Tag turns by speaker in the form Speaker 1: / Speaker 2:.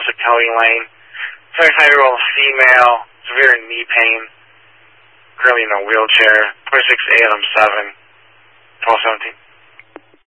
Speaker 1: of Kelly Lane. 25-year-old female, severe knee pain, currently in a wheelchair. 26 A at 7, 1217.